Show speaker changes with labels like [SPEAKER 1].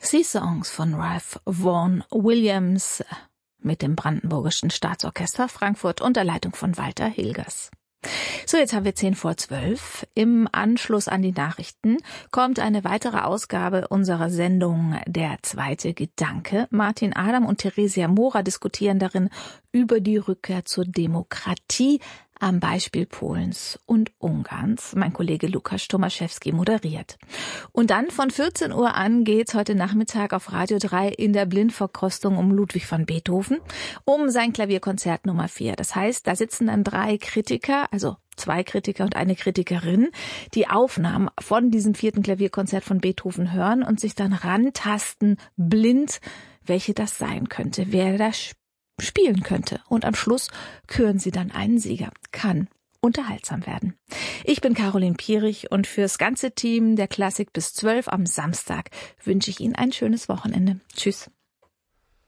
[SPEAKER 1] Sea Songs von Ralph Vaughan Williams mit dem Brandenburgischen Staatsorchester Frankfurt unter Leitung von Walter Hilgers. So, jetzt haben wir 10:12. Im Anschluss an die Nachrichten kommt eine weitere Ausgabe unserer Sendung Der zweite Gedanke. Martin Adam und Theresia Mora diskutieren darin über die Rückkehr zur Demokratie am Beispiel Polens und Ungarns. Mein Kollege Lukas Tomaszewski moderiert. Und dann von 14 Uhr an geht's heute Nachmittag auf Radio 3 in der Blindverkostung um Ludwig van Beethoven, um sein Klavierkonzert Nummer 4. Das heißt, da sitzen dann 3 Kritiker, also 2 Kritiker und eine Kritikerin, die Aufnahmen von diesem 4. Klavierkonzert von Beethoven hören und sich dann rantasten, blind, welche das sein könnte, wer das spielen könnte. Und am Schluss küren sie dann einen Sieger. Kann unterhaltsam werden. Ich bin Caroline Pierich und fürs ganze Team der Klassik bis 12 am Samstag wünsche ich Ihnen ein schönes Wochenende. Tschüss.